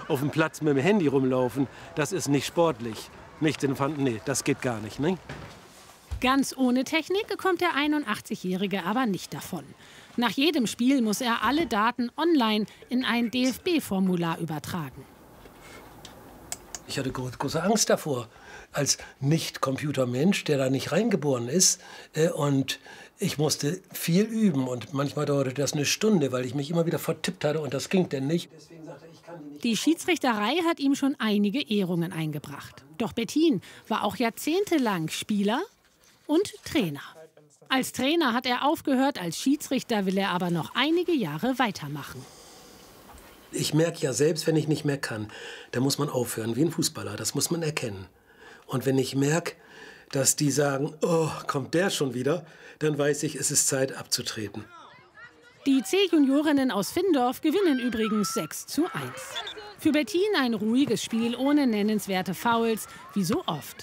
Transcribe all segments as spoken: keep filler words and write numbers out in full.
auf dem Platz mit dem Handy rumlaufen, das ist nicht sportlich. Nicht in Pfand, nee, das geht gar nicht, ne? Ganz ohne Technik kommt der einundachtzigjährige aber nicht davon. Nach jedem Spiel muss er alle Daten online in ein D F B-Formular übertragen. Ich hatte große Angst davor, als Nicht-Computermensch, der da nicht reingeboren ist. Und ich musste viel üben und manchmal dauerte das eine Stunde, weil ich mich immer wieder vertippt hatte und das ging denn nicht. Deswegen sagte ich, ich kann die nicht. Die Schiedsrichterei hat ihm schon einige Ehrungen eingebracht. Doch Bettin war auch jahrzehntelang Spieler und Trainer. Als Trainer hat er aufgehört, als Schiedsrichter will er aber noch einige Jahre weitermachen. Ich merke ja selbst, wenn ich nicht mehr kann, da muss man aufhören, wie ein Fußballer, das muss man erkennen. Und wenn ich merke, dass die sagen, oh, kommt der schon wieder, dann weiß ich, es ist Zeit abzutreten. Die C-Juniorinnen aus Findorf gewinnen übrigens sechs zu eins. Für Bettin ein ruhiges Spiel ohne nennenswerte Fouls, wie so oft.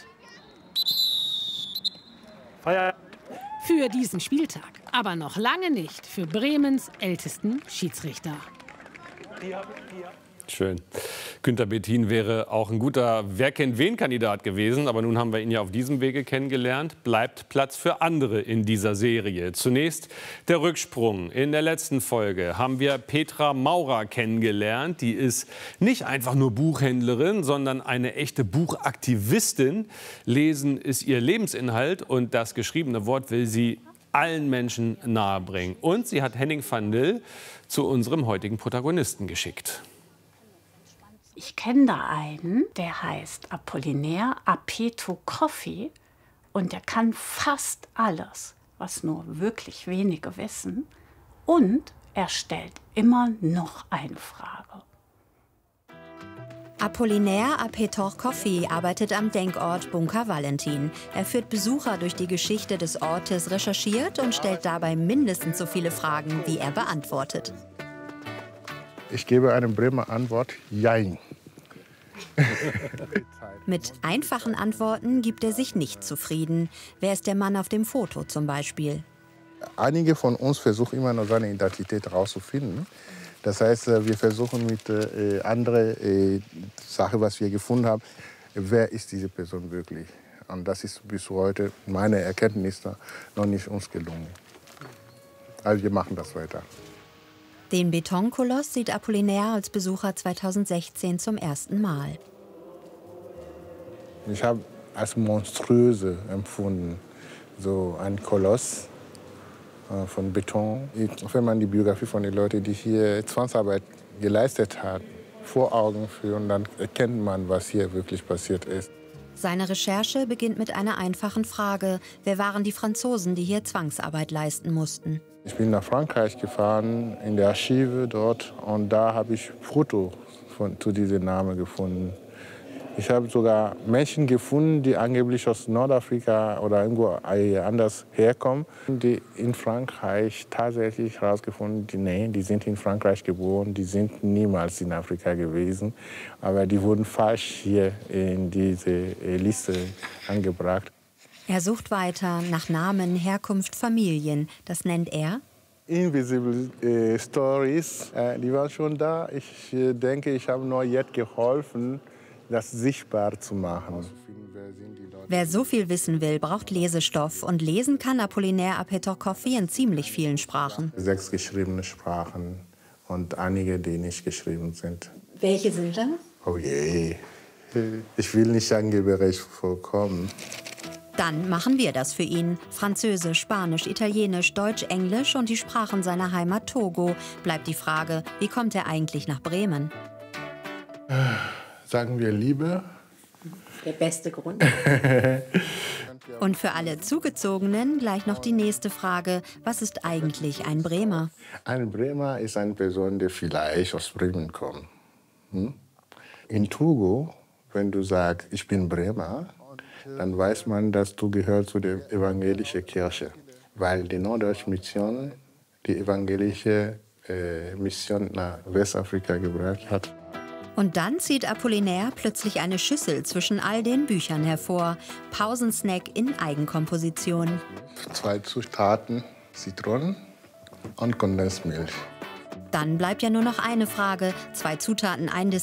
Feierabend. Für diesen Spieltag, aber noch lange nicht für Bremens ältesten Schiedsrichter. Schön. Günter Bettin wäre auch ein guter Wer-kennt-wen-Kandidat gewesen. Aber nun haben wir ihn ja auf diesem Wege kennengelernt. Bleibt Platz für andere in dieser Serie. Zunächst der Rücksprung. In der letzten Folge haben wir Petra Maurer kennengelernt. Die ist nicht einfach nur Buchhändlerin, sondern eine echte Buchaktivistin. Lesen ist ihr Lebensinhalt und das geschriebene Wort will sie allen Menschen nahebringen. Und sie hat Henning van Dil zu unserem heutigen Protagonisten geschickt. Ich kenne da einen, der heißt Apollinaire Apetokoffi und der kann fast alles, was nur wirklich wenige wissen. Und er stellt immer noch eine Frage. Apollinaire Apetokoffi arbeitet am Denkort Bunker Valentin. Er führt Besucher durch die Geschichte des Ortes, recherchiert und stellt dabei mindestens so viele Fragen, wie er beantwortet. Ich gebe eine Bremer Antwort, jein. Mit einfachen Antworten gibt er sich nicht zufrieden. Wer ist der Mann auf dem Foto zum Beispiel? Einige von uns versuchen immer noch seine Identität herauszufinden. Das heißt, wir versuchen mit äh, anderen äh, Sachen, was wir gefunden haben, wer ist diese Person wirklich? Und das ist bis heute meine Erkenntnis noch nicht uns gelungen. Also wir machen das weiter. Den Betonkoloss sieht Apollinaire als Besucher zweitausendsechzehn zum ersten Mal. Ich habe als monströse empfunden, so ein Koloss äh, von Beton. Wenn man die Biografie von den Leuten, die hier Zwangsarbeit geleistet haben, vor Augen führen, dann erkennt man, was hier wirklich passiert ist. Seine Recherche beginnt mit einer einfachen Frage. Wer waren die Franzosen, die hier Zwangsarbeit leisten mussten? Ich bin nach Frankreich gefahren, in die Archive dort, und da habe ich Fotos von, zu diesem Namen gefunden. Ich habe sogar Menschen gefunden, die angeblich aus Nordafrika oder irgendwo anders herkommen, die in Frankreich tatsächlich herausgefunden haben, nee, die sind in Frankreich geboren, die sind niemals in Afrika gewesen, aber die wurden falsch hier in diese Liste angebracht. Er sucht weiter nach Namen, Herkunft, Familien. Das nennt er Invisible äh, Stories. Äh, die waren schon da. Ich äh, denke, ich habe nur jetzt geholfen, das sichtbar zu machen. Wer so viel wissen will, braucht Lesestoff. Und lesen kann Apollinaire Apetokoffi in ziemlich vielen Sprachen. Sechs geschriebene Sprachen und einige, die nicht geschrieben sind. Welche sind das? Oh je, ich will nicht angeberisch vorkommen. Dann machen wir das für ihn. Französisch, Spanisch, Italienisch, Deutsch, Englisch und die Sprachen seiner Heimat Togo. Bleibt die Frage, wie kommt er eigentlich nach Bremen? Sagen wir Liebe. Der beste Grund. Und für alle Zugezogenen gleich noch die nächste Frage. Was ist eigentlich ein Bremer? Ein Bremer ist eine Person, die vielleicht aus Bremen kommt. Hm? In Togo, wenn du sagst, ich bin Bremer, dann weiß man, dass du gehörst zu der evangelischen Kirche. Weil die Norddeutsche Mission die evangelische äh, Mission nach Westafrika gebracht hat. Und dann zieht Apollinaire plötzlich eine Schüssel zwischen all den Büchern hervor. Pausensnack in Eigenkomposition. Zwei Zutaten, Zitronen und Kondensmilch. Dann bleibt ja nur noch eine Frage. Zwei Zutaten, ein Dessert.